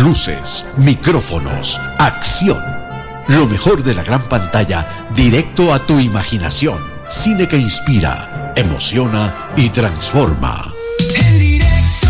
luces, micrófonos, acción. Lo mejor de la gran pantalla, directo a tu imaginación. Cine que inspira, emociona y transforma. En directo.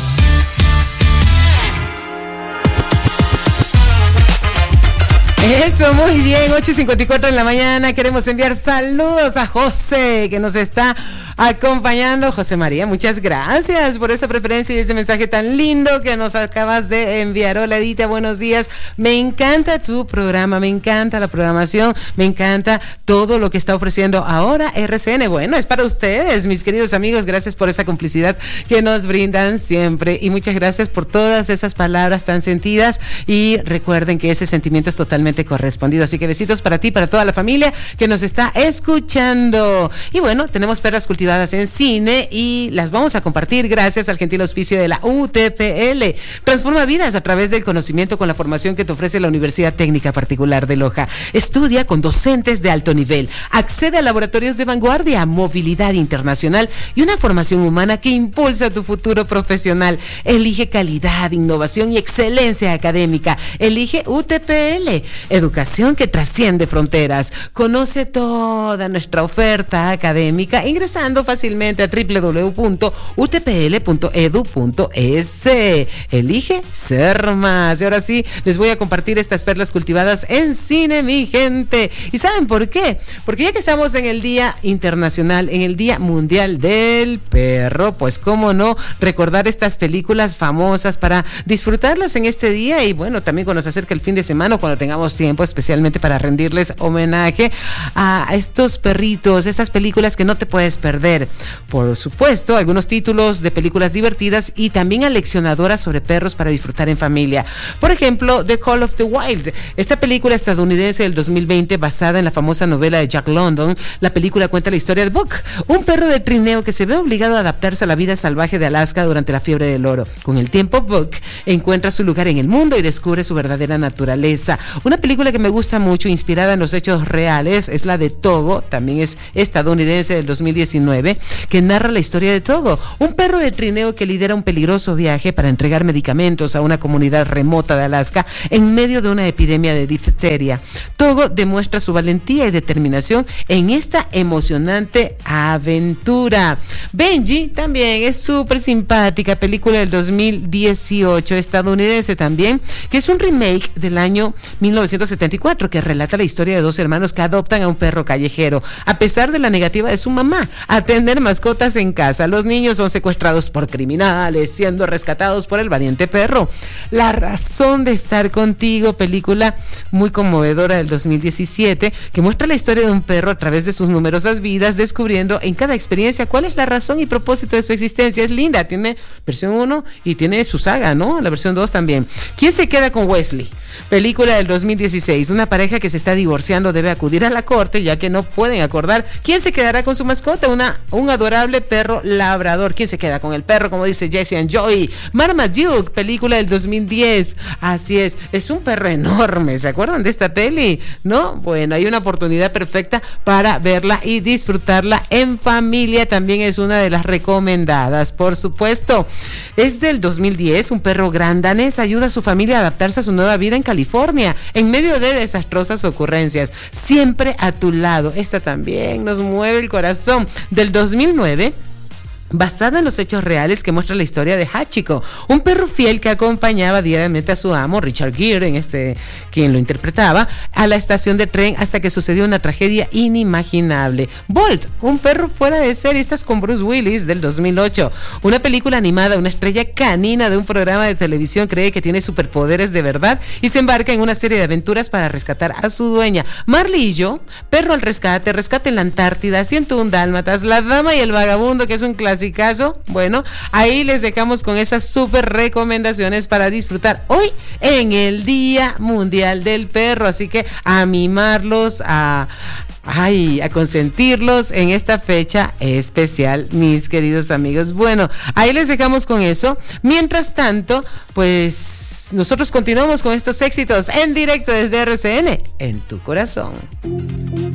Eso, muy bien, 8:54 en la mañana. Queremos enviar saludos a José, que nos está acompañando. José María, muchas gracias por esa preferencia y ese mensaje tan lindo que nos acabas de enviar. Hola Edita, buenos días. Me encanta tu programa, me encanta la programación, me encanta todo lo que está ofreciendo ahora RCN. Bueno, es para ustedes, mis queridos amigos. Gracias por esa complicidad que nos brindan siempre y muchas gracias por todas esas palabras tan sentidas, y recuerden que ese sentimiento es totalmente correspondido. Así que besitos para ti, para toda la familia que nos está escuchando. Y bueno, tenemos perlas cultivadas en cine y las vamos a compartir gracias al gentil auspicio de la UTPL. Transforma vidas a través del conocimiento con la formación que te ofrece la Universidad Técnica Particular de Loja. Estudia con docentes de alto nivel. Accede a laboratorios de vanguardia, movilidad internacional y una formación humana que impulsa tu futuro profesional. Elige calidad, innovación y excelencia académica. Elige UTPL. Educación que trasciende fronteras. Conoce toda nuestra oferta académica ingresando fácilmente a www.utpl.edu.es. Elige ser más. Y ahora sí, les voy a compartir estas perlas cultivadas en cine, mi gente. ¿Y saben por qué? Porque ya que estamos en el Día Internacional, en el Día Mundial del Perro, pues cómo no recordar estas películas famosas para disfrutarlas en este día. Y bueno, también cuando se acerca el fin de semana, cuando tengamos tiempo, especialmente para rendirles homenaje a estos perritos, estas películas que no te puedes perder. Por supuesto, algunos títulos de películas divertidas y también aleccionadoras sobre perros para disfrutar en familia. Por ejemplo, The Call of the Wild, esta película estadounidense del 2020 basada en la famosa novela de Jack London. La película cuenta la historia de Buck, un perro de trineo que se ve obligado a adaptarse a la vida salvaje de Alaska durante la fiebre del oro. Con el tiempo, Buck encuentra su lugar en el mundo y descubre su verdadera naturaleza. Una película que me gusta mucho, inspirada en los hechos reales, es la de Togo, también es estadounidense del 2019, que narra la historia de Togo, un perro de trineo que lidera un peligroso viaje para entregar medicamentos a una comunidad remota de Alaska en medio de una epidemia de difteria. Togo demuestra su valentía y determinación en esta emocionante aventura. Benji también es súper simpática, película del 2018, estadounidense también, que es un remake del año 1974 que relata la historia de dos hermanos que adoptan a un perro callejero. A pesar de la negativa de su mamá a tener mascotas en casa, los niños son secuestrados por criminales, siendo rescatados por el valiente perro. La razón de estar contigo, película muy conmovedora del 2017, que muestra la historia de un perro a través de sus numerosas vidas, descubriendo en cada experiencia cuál es la razón y propósito de su existencia. Es linda, tiene versión 1 y tiene su saga, ¿no? La versión 2 también. ¿Quién se queda con Wesley? Película del 2016. Una pareja que se está divorciando debe acudir a la corte ya que no pueden acordar quién se quedará con su mascota, un adorable perro labrador. ¿Quién se queda con el perro? Como dice Jesse and Joy. Marmaduke, película del 2010. Así es un perro enorme. ¿Se acuerdan de esta peli? ¿No? Bueno, hay una oportunidad perfecta para verla y disfrutarla en familia. También es una de las recomendadas, por supuesto. Es del 2010. Un perro gran danés ayuda a su familia a adaptarse a su nueva vida en California, en medio de desastrosas ocurrencias. Siempre a tu lado. Esta también nos mueve el corazón. Del 2009, basada en los hechos reales, que muestra la historia de Hachiko, un perro fiel que acompañaba diariamente a su amo, Richard Gere, quien lo interpretaba, a la estación de tren hasta que sucedió una tragedia inimaginable. Bolt, un perro fuera de serie, estás con Bruce Willis, del 2008, una película animada. Una estrella canina de un programa de televisión cree que tiene superpoderes de verdad y se embarca en una serie de aventuras para rescatar a su dueña. Marley y yo, perro al rescate, rescate en la Antártida, 101 dálmatas, La dama y el vagabundo, que es un clásico. Bueno, ahí les dejamos con esas súper recomendaciones para disfrutar hoy en el Día Mundial del Perro. Así que a mimarlos, a consentirlos en esta fecha especial, mis queridos amigos. Bueno, ahí les dejamos con eso. Mientras tanto, pues nosotros continuamos con estos éxitos en directo desde RCN, en tu corazón.